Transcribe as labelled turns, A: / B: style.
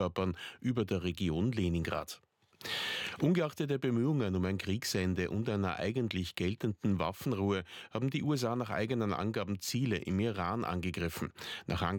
A: über der Region Leningrad. Ungeachtet der Bemühungen um ein Kriegsende und einer eigentlich geltenden Waffenruhe haben die USA nach eigenen Angaben Ziele im Iran angegriffen. Nach Angaben